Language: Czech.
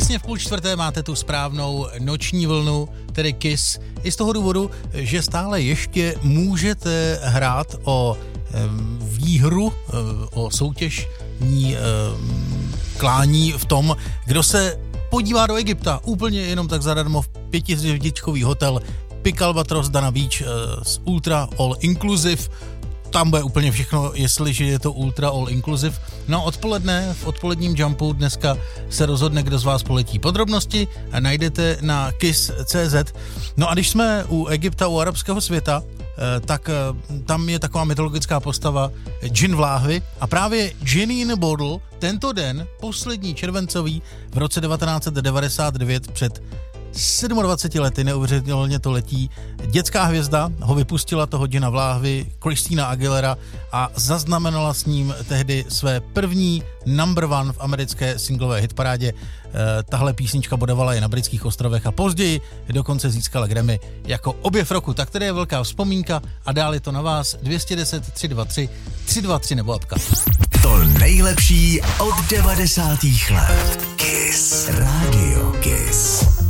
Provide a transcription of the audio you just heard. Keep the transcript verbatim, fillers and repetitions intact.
Přesně v půl čtvrté máte tu správnou noční vlnu, tedy Kiss. I z toho důvodu, že stále ještě můžete hrát o výhru, o soutěžní klání v tom, kdo se podívá do Egypta úplně jenom tak zadarmo v pětihvězdičkový hotel Pic Albatros Dana Beach s Ultra All Inclusive. Tam bude úplně všechno, jestliže je to Ultra All Inclusive. No odpoledne, v odpoledním jumpu dneska se rozhodne, kdo z vás poletí. Podrobnosti najdete na kiss tečka cé zet. No a když jsme u Egypta, u arabského světa, tak tam je taková mytologická postava džin v láhvi a právě Janine Bodle tento den, poslední červencový v roce devatenáct set devadesát devět, před dvaceti sedmi lety, neuvěřitelně to letí, dětská hvězda ho vypustila, toho džina v láhvi, Christina Aguilera, a zaznamenala s ním tehdy své první number one v americké singlové hitparádě. E, tahle písnička bodovala i na britských ostrovech a později dokonce získala Grammy jako objev roku. Tak tady je velká vzpomínka a dál je to na vás. Dvě stě deset, tři dva tři, tři dva tři nebo apka. To nejlepší od devadesátých let. Kiss. Radio Kiss.